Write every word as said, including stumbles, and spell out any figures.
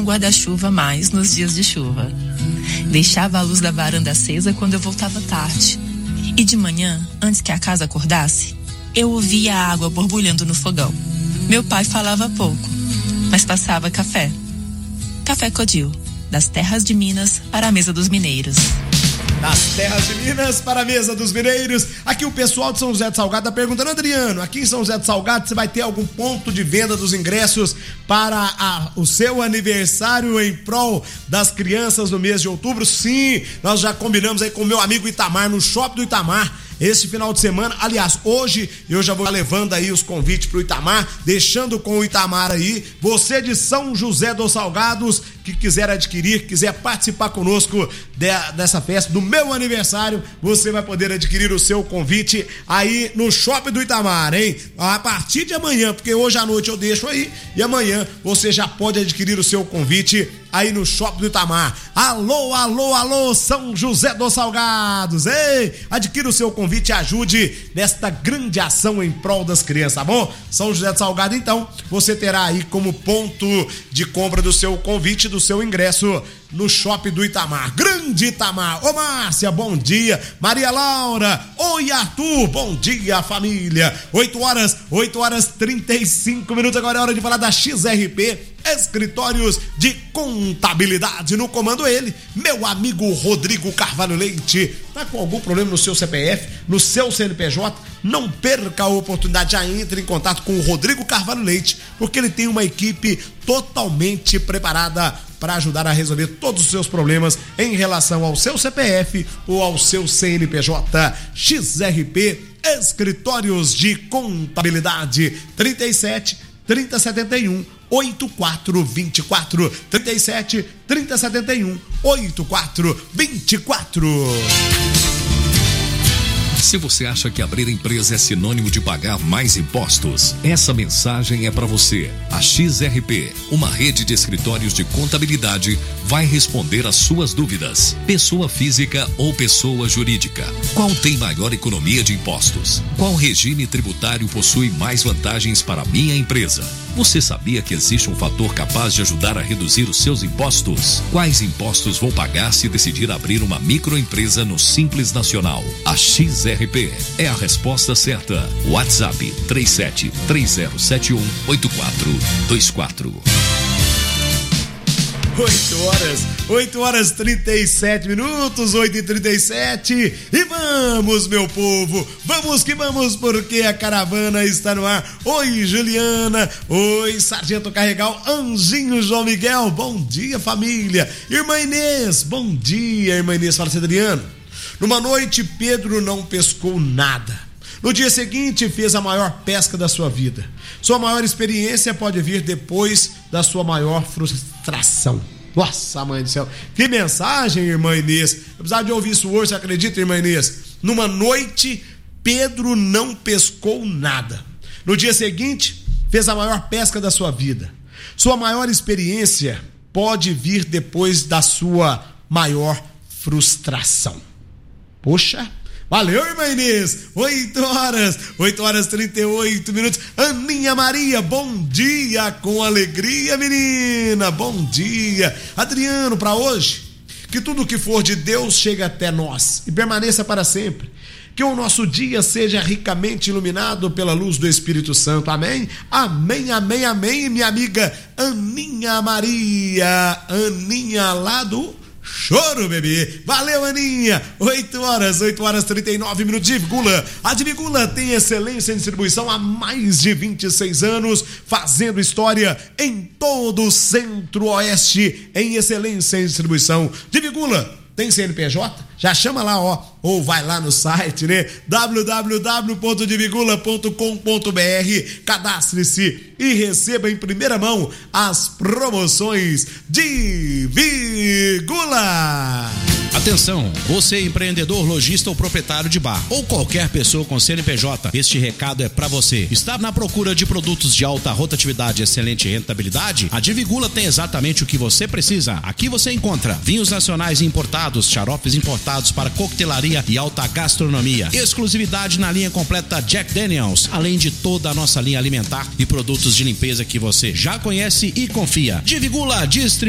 guarda-chuva mais nos dias de chuva. Deixava a luz da varanda acesa quando eu voltava tarde. E de manhã, antes que a casa acordasse, eu ouvia a água borbulhando no fogão. Meu pai falava pouco, mas passava café. Café Codil, das terras de Minas para a mesa dos mineiros. Das terras de Minas para a mesa dos mineiros. Aqui o pessoal de São José de Salgado tá perguntando: Adriano, aqui em São José de Salgado você vai ter algum ponto de venda dos ingressos para a, o seu aniversário em prol das crianças no mês de outubro? Sim, nós já combinamos aí com o meu amigo Itamar, no Shopping do Itamar, esse final de semana. Aliás, hoje eu já vou levando aí os convites pro Itamar, deixando com o Itamar aí. Você de São José dos Salgados que quiser adquirir, quiser participar conosco de, dessa festa do meu aniversário, você vai poder adquirir o seu convite aí no Shopping do Itamar, hein? A partir de amanhã, porque hoje à noite eu deixo aí e amanhã você já pode adquirir o seu convite aí no Shopping do Itamar. Alô, alô, alô, São José dos Salgados, ei! Adquira o seu convite e ajude nesta grande ação em prol das crianças, tá bom? São José dos Salgados, então, você terá aí como ponto de compra do seu convite, do seu ingresso no Shopping do Itamar. Grande Itamar. Ô Márcia, bom dia. Maria Laura, oi Arthur, bom dia família. oito horas, oito horas trinta e cinco minutos, agora é hora de falar da X R P Escritórios de Contabilidade. No comando ele, meu amigo Rodrigo Carvalho Leite. Tá com algum problema no seu C P F, no seu C N P J? Não perca a oportunidade, já entre em contato com o Rodrigo Carvalho Leite, porque ele tem uma equipe totalmente preparada para ajudar a resolver todos os seus problemas em relação ao seu C P F ou ao seu C N P J. X R P Escritórios de Contabilidade, trinta e sete, trinta, setenta e um, oitenta e quatro vinte e quatro, trinta e sete, trinta, setenta e um, oitenta e quatro vinte e quatro. Se você acha que abrir empresa é sinônimo de pagar mais impostos, essa mensagem é para você. A X R P, uma rede de escritórios de contabilidade, vai responder às suas dúvidas. Pessoa física ou pessoa jurídica? Qual tem maior economia de impostos? Qual regime tributário possui mais vantagens para a minha empresa? Você sabia que existe um fator capaz de ajudar a reduzir os seus impostos? Quais impostos vou pagar se decidir abrir uma microempresa no Simples Nacional? A X R P é a resposta certa. WhatsApp três sete três zero sete um oito quatro dois quatro. oito horas, oito horas trinta e sete minutos, oito e trinta e sete. E vamos, meu povo, vamos que vamos, porque a caravana está no ar. Oi, Juliana, oi, Sargento Carregal, Anjinho João Miguel, bom dia, família. Irmã Inês, bom dia, irmã Inês, fala, Adriano. Numa noite, Pedro não pescou nada. No dia seguinte, fez a maior pesca da sua vida. Sua maior experiência pode vir depois da sua maior frustração. Nossa, mãe do céu. Que mensagem, irmã Inês. Eu precisava de ouvir isso hoje, você acredita, irmã Inês? Numa noite, Pedro não pescou nada. No dia seguinte, fez a maior pesca da sua vida. Sua maior experiência pode vir depois da sua maior frustração. Poxa, valeu, irmã Inês. oito horas, oito horas e trinta e oito minutos. Aninha Maria, bom dia, com alegria, menina, bom dia. Adriano, para hoje, que tudo que for de Deus chegue até nós e permaneça para sempre. Que o nosso dia seja ricamente iluminado pela luz do Espírito Santo. Amém? Amém, amém, amém. Minha amiga Aninha Maria, Aninha lá do Choro, bebê. Valeu, Aninha. oito horas, oito horas e trinta e nove minutos. Divigula. A Divigula tem excelência em distribuição há mais de vinte e seis anos, fazendo história em todo o Centro-Oeste em excelência em distribuição. Divigula. Tem C N P J? Já chama lá, ó, ou vai lá no site, né? w w w ponto divigula ponto com ponto b r. Cadastre-se e receba em primeira mão as promoções Divigula. Atenção, você empreendedor, lojista ou proprietário de bar ou qualquer pessoa com C N P J, este recado é para você. Está na procura de produtos de alta rotatividade e excelente rentabilidade? A Divigula tem exatamente o que você precisa. Aqui você encontra vinhos nacionais importados, xaropes importados para coquetelaria e alta gastronomia, exclusividade na linha completa Jack Daniels, além de toda a nossa linha alimentar e produtos de limpeza que você já conhece e confia. Divigula, distribui